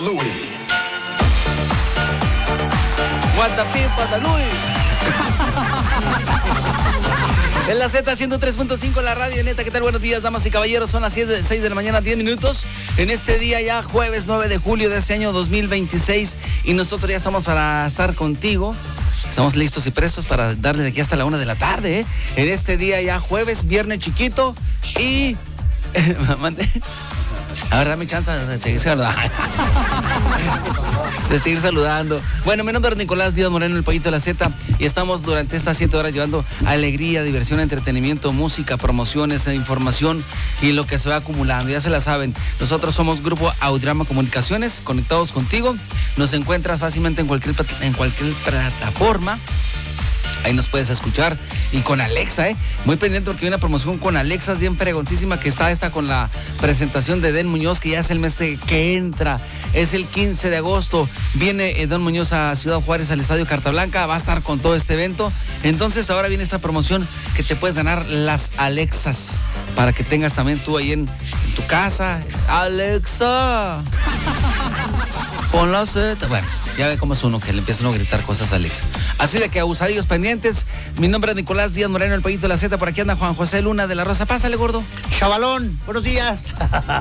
Louis. What the people, Louis. En la Z 103.5, la radio neta. ¿Qué tal? Buenos días, damas y caballeros. Son las 6 de la mañana, 10 minutos. En este día ya jueves 9 de julio de este año 2026. Y nosotros ya estamos para estar contigo. Estamos listos y prestos para darle de aquí hasta la 1 de la tarde, ¿eh? En este día ya jueves, viernes chiquito. Y... A ver, dame chance de seguir saludando. De seguir saludando. Bueno, mi nombre es Nicolás Díaz Moreno, el Pollito de la Z, y estamos durante estas 7 horas llevando alegría, diversión, entretenimiento, música, promociones, información y lo que se va acumulando. Ya se la saben, nosotros somos Grupo Audiorama Comunicaciones, conectados contigo. Nos encuentras fácilmente en cualquier plataforma. Ahí nos puedes escuchar. Y con Alexa, muy pendiente porque hay una promoción con Alexa bien fregoncísima que está esta con la presentación de Den Muñoz, que ya es el mes que entra. Es el 15 de agosto. Viene Don Muñoz a Ciudad Juárez, al Estadio Carta Blanca. Va a estar con todo este evento. Entonces ahora viene esta promoción que te puedes ganar las Alexas para que tengas también tú ahí en tu casa. Alexa, pon la Z. Bueno, ya ve cómo es uno, que le empiezan a gritar cosas a Alexa. Así de que abusadillos pendientes. Mi nombre es Nicolás Díaz Moreno, el Pollito de la Z. Por aquí anda Juan José Luna de la Rosa. Pásale, gordo. Chavalón, buenos días.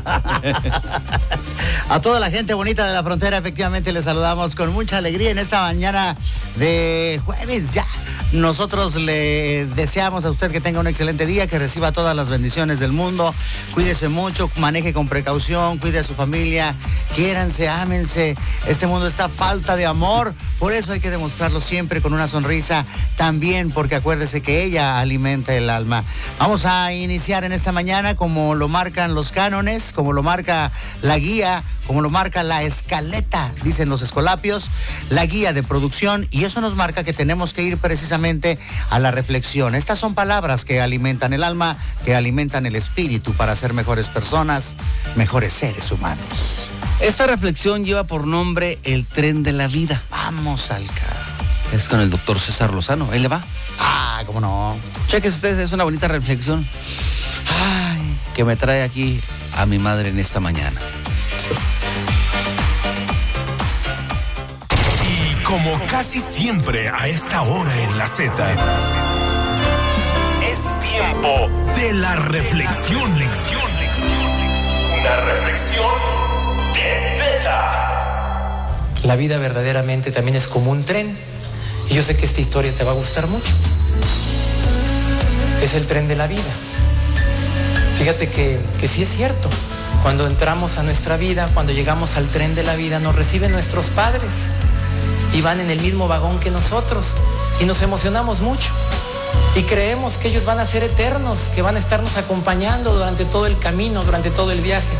A toda la gente bonita de la frontera, efectivamente les saludamos con mucha alegría en esta mañana de jueves ya. Nosotros le deseamos a usted que tenga un excelente día, que reciba todas las bendiciones del mundo. Cuídese mucho, maneje con precaución, cuide a su familia, quiéranse, ámense. Este mundo está falta de amor, por eso hay que demostrarlo siempre con una sonrisa también, porque acuérdese que ella alimenta el alma. Vamos a iniciar en esta mañana como lo marcan los cánones, como lo marca la guía, como lo marca la escaleta, dicen los escolapios, la guía de producción, y eso nos marca que tenemos que ir precisamente a la reflexión. Estas son palabras que alimentan el alma, que alimentan el espíritu para ser mejores personas, mejores seres humanos. Esta reflexión lleva por nombre El Tren de la Vida. Vamos al carro. Es con el doctor César Lozano. Ahí le va. Ah, cómo no. Chequen ustedes, es una bonita reflexión. Ay, que me trae aquí a mi madre en esta mañana. Y como casi siempre a esta hora en la Z, es tiempo de la reflexión. Una reflexión de Z. La vida verdaderamente también es como un tren. Y yo sé que esta historia te va a gustar mucho. Es el tren de la vida. Fíjate que sí es cierto. Cuando entramos a nuestra vida, cuando llegamos al tren de la vida, nos reciben nuestros padres. Y van en el mismo vagón que nosotros. Y nos emocionamos mucho. Y creemos que ellos van a ser eternos, que van a estarnos acompañando durante todo el camino, durante todo el viaje.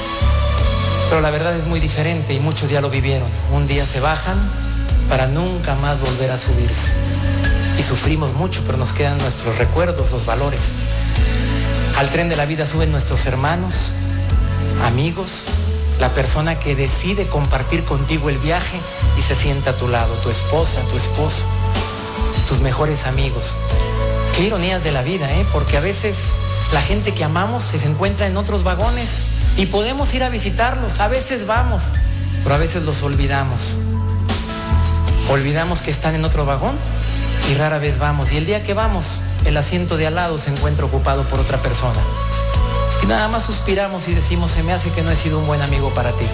Pero la verdad es muy diferente y muchos ya lo vivieron. Un día se bajan para nunca más volver a subirse. Y sufrimos mucho, pero nos quedan nuestros recuerdos, los valores. Al tren de la vida suben nuestros hermanos, amigos, la persona que decide compartir contigo el viaje y se sienta a tu lado, tu esposa, tu esposo, tus mejores amigos. Qué ironías de la vida, porque a veces la gente que amamos se encuentra en otros vagones y podemos ir a visitarlos, a veces vamos, pero a veces los olvidamos. Olvidamos que están en otro vagón y rara vez vamos. Y el día que vamos, el asiento de al lado se encuentra ocupado por otra persona. Y nada más suspiramos y decimos, se me hace que no he sido un buen amigo para ti.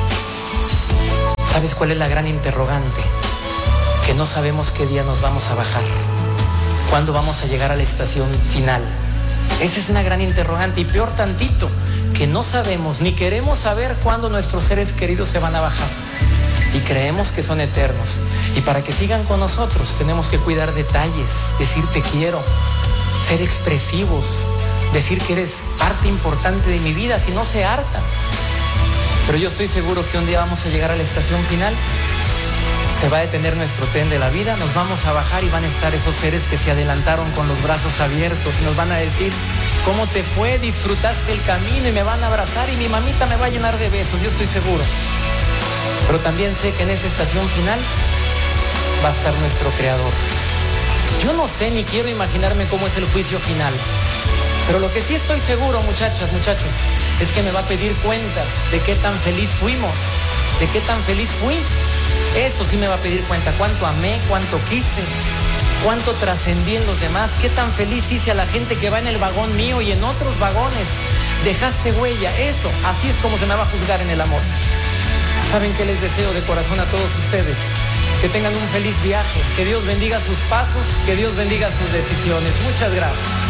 ¿Sabes cuál es la gran interrogante? Que no sabemos qué día nos vamos a bajar. ¿Cuándo vamos a llegar a la estación final? Esa es una gran interrogante, y peor tantito, que no sabemos ni queremos saber cuándo nuestros seres queridos se van a bajar. Y creemos que son eternos. Y para que sigan con nosotros tenemos que cuidar detalles, decir te quiero, ser expresivos, decir que eres parte importante de mi vida, si no se hartan. Pero yo estoy seguro que un día vamos a llegar a la estación final, se va a detener nuestro tren de la vida, nos vamos a bajar y van a estar esos seres que se adelantaron con los brazos abiertos y nos van a decir, ¿cómo te fue? ¿Disfrutaste el camino? Y me van a abrazar y mi mamita me va a llenar de besos, yo estoy seguro. Pero también sé que en esa estación final va a estar nuestro Creador. Yo no sé ni quiero imaginarme cómo es el juicio final. Pero lo que sí estoy seguro, muchachas, muchachos, es que me va a pedir cuentas de qué tan feliz fuimos de qué tan feliz fui. Eso sí me va a pedir cuenta, cuánto amé, cuánto quise, cuánto trascendí en los demás, qué tan feliz hice a la gente que va en el vagón mío y en otros vagones. Dejaste huella, eso, así es como se me va a juzgar en el amor. ¿Saben qué les deseo de corazón a todos ustedes? Que tengan un feliz viaje, que Dios bendiga sus pasos, que Dios bendiga sus decisiones. Muchas gracias.